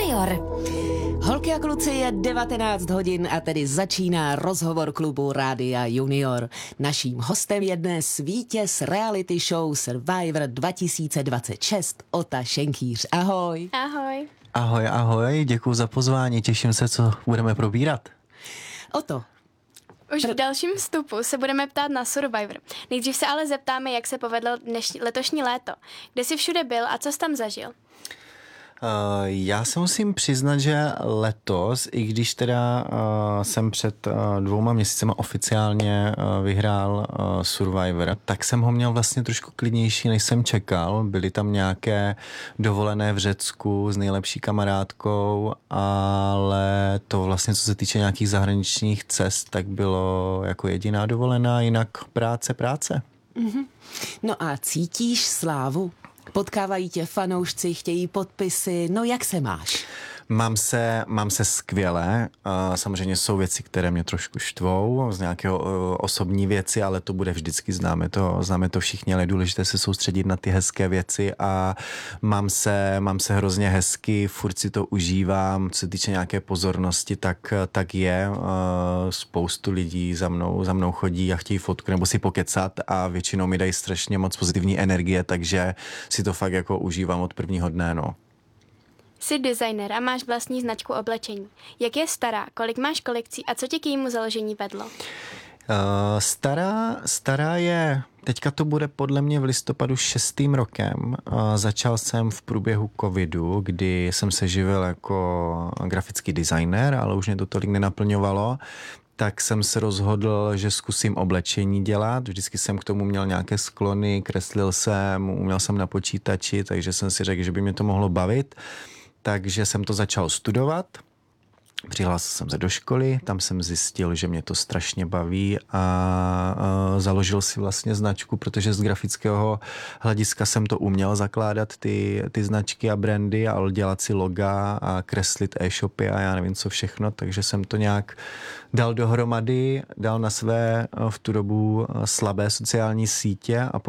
Junior. Holky a kluci, je 19 hodin a tedy začíná rozhovor klubu Rádia Junior. Naším hostem je dnes vítěz reality show Survivor 2026 Ota Šenkýř. Ahoj. Ahoj. Ahoj, děkuju za pozvání, těším se, co budeme probírat. Oto. Už v dalším vstupu se budeme ptát na Survivor. Nejdřív se ale zeptáme, jak se povedlo letošní léto. Kde jsi všude byl a co jsi tam zažil? Já se musím přiznat, že letos, i když teda jsem před 2 měsícema oficiálně vyhrál Survivor, tak jsem ho měl vlastně trošku klidnější, než jsem čekal. Byly tam nějaké dovolené v Řecku s nejlepší kamarádkou, ale to vlastně, co se týče nějakých zahraničních cest, tak bylo jako jediná dovolená, jinak práce. Mm-hmm. No a cítíš slávu? Potkávají tě fanoušci, chtějí podpisy, no jak se máš? Mám se skvěle, samozřejmě jsou věci, které mě trošku štvou, z nějakého osobní věci, ale to bude vždycky, známe to všichni, ale je důležité se soustředit na ty hezké věci a mám se hrozně hezky, furt si to užívám, co se týče nějaké pozornosti, tak je, spoustu lidí za mnou chodí a chtějí fotku nebo si pokecat a většinou mi dají strašně moc pozitivní energie, takže si to fakt jako užívám od prvního dne, no. Jsi designer a máš vlastní značku oblečení. Jak je stará, kolik máš kolekcí a co tě k jejímu založení vedlo? Stará je, teďka to bude podle mě v listopadu 6. rokem. Začal jsem v průběhu covidu, kdy jsem se živil jako grafický designer, ale už mě to tolik nenaplňovalo. Tak jsem se rozhodl, že zkusím oblečení dělat. Vždycky jsem k tomu měl nějaké sklony, kreslil jsem, uměl jsem na počítači, takže jsem si řekl, že by mě to mohlo bavit. Takže jsem to začal studovat, přihlásil jsem se do školy, tam jsem zjistil, že mě to strašně baví a založil si vlastně značku, protože z grafického hlediska jsem to uměl zakládat ty značky a brandy a dělat si loga a kreslit e-shopy a já nevím co všechno, takže jsem to nějak dal dohromady, dal na své v tu dobu slabé sociální sítě a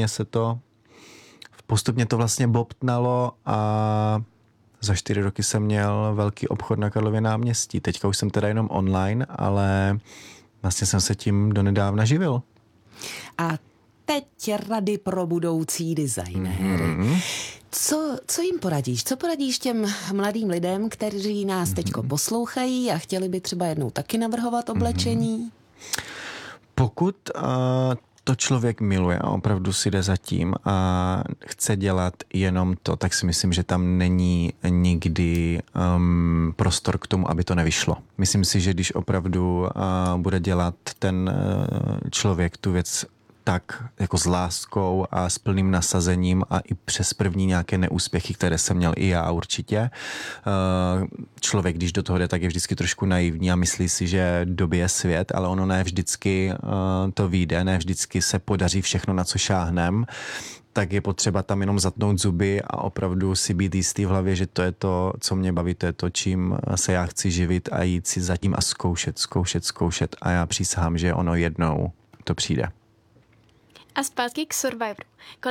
postupně to vlastně bobtnalo a za 4 roky jsem měl velký obchod na Karlově náměstí. Teďka už jsem teda jenom online, ale vlastně jsem se tím donedávna živil. A teď rady pro budoucí designéry. Mm-hmm. Co jim poradíš? Co poradíš těm mladým lidem, kteří nás teďko poslouchají a chtěli by třeba jednou taky navrhovat oblečení? Pokud to člověk miluje a opravdu si jde za tím a chce dělat jenom to, tak si myslím, že tam není nikdy prostor k tomu, aby to nevyšlo. Myslím si, že když opravdu bude dělat ten člověk tu věc tak jako s láskou a s plným nasazením a i přes první nějaké neúspěchy, které jsem měl i já určitě. Člověk, když do toho jde, tak je vždycky trošku naivní a myslí si, že dobije svět, ale ono ne vždycky to vyjde, ne vždycky se podaří všechno, na co šáhnem, tak je potřeba tam jenom zatnout zuby a opravdu si být jistý v hlavě, že to je to, co mě baví, to je to, čím se já chci živit a jít si zatím a zkoušet a já přísahám, že ono jednou to přijde. A zpátky k Survivoru.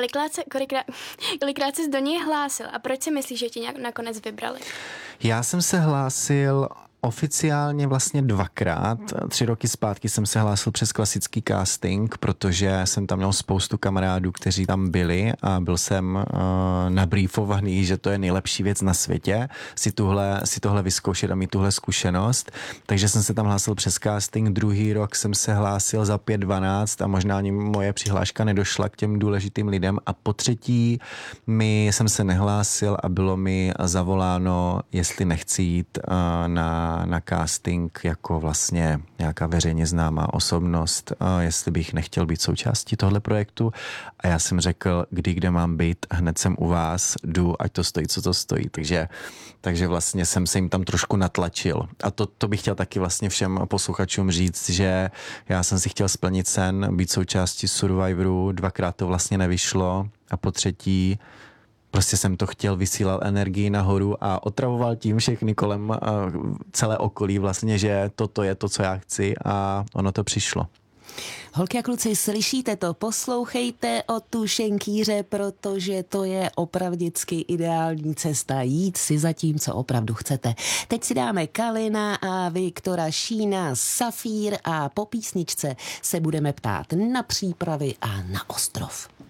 Kolikrát jsi do něj hlásil a proč si myslíš, že tě nakonec vybrali? Já jsem se hlásil oficiálně vlastně 2krát. 3 roky zpátky jsem se hlásil přes klasický casting, protože jsem tam měl spoustu kamarádů, kteří tam byli a byl jsem nabriefovaný, že to je nejlepší věc na světě, si tohle vyzkoušet a mít tuhle zkušenost. Takže jsem se tam hlásil přes casting. 2. rok jsem se hlásil za 5:12 a možná ani moje přihláška nedošla k těm důležitým lidem a po 3. jsem se nehlásil a bylo mi zavoláno, jestli nechci jít na casting jako vlastně nějaká veřejně známá osobnost, jestli bych nechtěl být součástí tohle projektu a já jsem řekl, kde mám být, hned jsem u vás, jdu, ať to stojí, co to stojí, takže vlastně jsem se jim tam trošku natlačil a to bych chtěl taky vlastně všem posluchačům říct, že já jsem si chtěl splnit sen, být součástí Survivoru, 2krát to vlastně nevyšlo a po 3. prostě jsem to chtěl, vysílal energii nahoru a otravoval tím všechny kolem celé okolí vlastně, že toto je to, co já chci a ono to přišlo. Holky a kluci, slyšíte to? Poslouchejte o tu šenkýře, protože to je opravdicky ideální cesta jít si za tím, co opravdu chcete. Teď si dáme Kalina a Viktora Šína, Safír a po písničce se budeme ptát na přípravy a na ostrov.